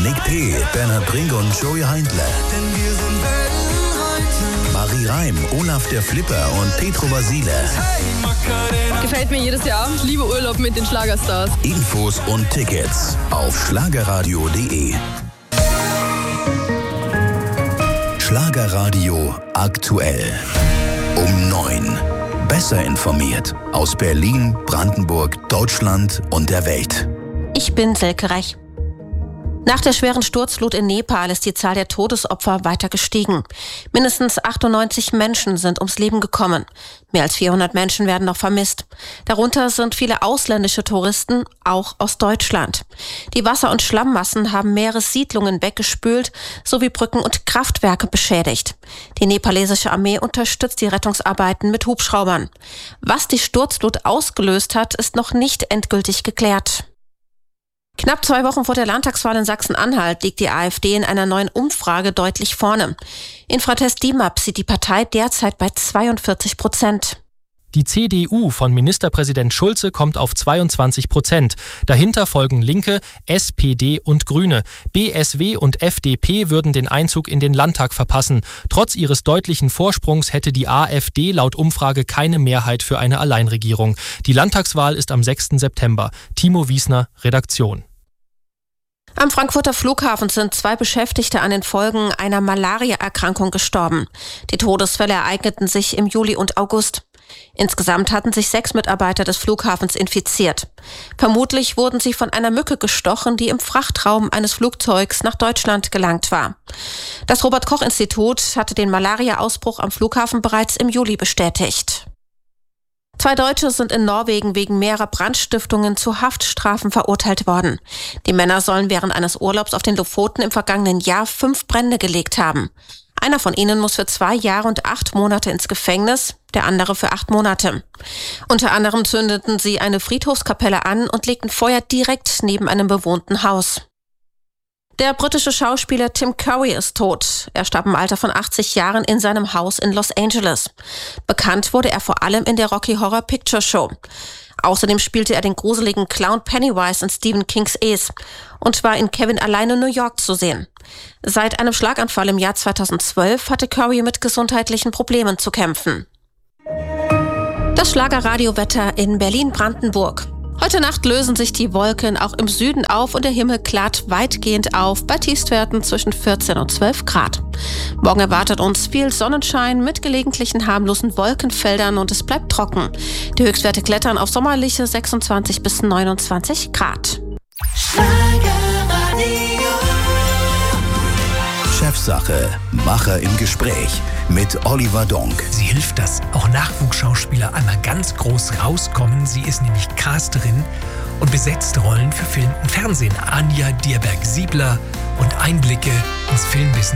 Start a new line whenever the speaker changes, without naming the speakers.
Nick P., Bernhard Brink und Joey Heindler. Marie Reim, Olaf der Flipper und Petro Basile.
Gefällt mir jedes Jahr. Ich liebe Urlaub mit den Schlagerstars.
Infos und Tickets auf schlagerradio.de. Schlagerradio aktuell. Um 9. Besser informiert aus Berlin, Brandenburg, Deutschland und der Welt.
Ich bin Silke Reich. Nach der schweren Sturzflut in Nepal ist die Zahl der Todesopfer weiter gestiegen. Mindestens 98 Menschen sind ums Leben gekommen. Mehr als 400 Menschen werden noch vermisst. Darunter sind viele ausländische Touristen, auch aus Deutschland. Die Wasser- und Schlammmassen haben Meeressiedlungen weggespült, sowie Brücken und Kraftwerke beschädigt. Die nepalesische Armee unterstützt die Rettungsarbeiten mit Hubschraubern. Was die Sturzflut ausgelöst hat, ist noch nicht endgültig geklärt. Knapp 2 Wochen vor der Landtagswahl in Sachsen-Anhalt liegt die AfD in einer neuen Umfrage deutlich vorne. Infratest DIMAP sieht die Partei derzeit bei 42%.
Die CDU von Ministerpräsident Schulze kommt auf 22%. Dahinter folgen Linke, SPD und Grüne. BSW und FDP würden den Einzug in den Landtag verpassen. Trotz ihres deutlichen Vorsprungs hätte die AfD laut Umfrage keine Mehrheit für eine Alleinregierung. Die Landtagswahl ist am 6. September. Timo Wiesner, Redaktion.
Am Frankfurter Flughafen sind 2 Beschäftigte an den Folgen einer Malaria-Erkrankung gestorben. Die Todesfälle ereigneten sich im Juli und August. Insgesamt hatten sich 6 Mitarbeiter des Flughafens infiziert. Vermutlich wurden sie von einer Mücke gestochen, die im Frachtraum eines Flugzeugs nach Deutschland gelangt war. Das Robert-Koch-Institut hatte den Malaria-Ausbruch am Flughafen bereits im Juli bestätigt. 2 Deutsche sind in Norwegen wegen mehrerer Brandstiftungen zu Haftstrafen verurteilt worden. Die Männer sollen während eines Urlaubs auf den Lofoten im vergangenen Jahr 5 Brände gelegt haben. Einer von ihnen muss für 2 Jahre und 8 Monate ins Gefängnis, der andere für 8 Monate. Unter anderem zündeten sie eine Friedhofskapelle an und legten Feuer direkt neben einem bewohnten Haus. Der britische Schauspieler Tim Curry ist tot. Er starb im Alter von 80 Jahren in seinem Haus in Los Angeles. Bekannt wurde er vor allem in der Rocky Horror Picture Show. Außerdem spielte er den gruseligen Clown Pennywise in Stephen Kings Es und war in Kevin alleine in New York zu sehen. Seit einem Schlaganfall im Jahr 2012 hatte Curry mit gesundheitlichen Problemen zu kämpfen. Das Schlagerradiowetter in Berlin-Brandenburg. Heute Nacht lösen sich die Wolken auch im Süden auf und der Himmel klart weitgehend auf bei Tiefstwerten zwischen 14 und 12 Grad. Morgen erwartet uns viel Sonnenschein mit gelegentlichen harmlosen Wolkenfeldern und es bleibt trocken. Die Höchstwerte klettern auf sommerliche 26 bis 29 Grad.
Chefsache, Macher im Gespräch mit Oliver Donk.
Sie hilft, dass auch Nachwuchsschauspieler einmal ganz groß rauskommen. Sie ist nämlich Casterin und besetzt Rollen für Film und Fernsehen. Anja Dierberg-Siebler und Einblicke ins Filmbusiness.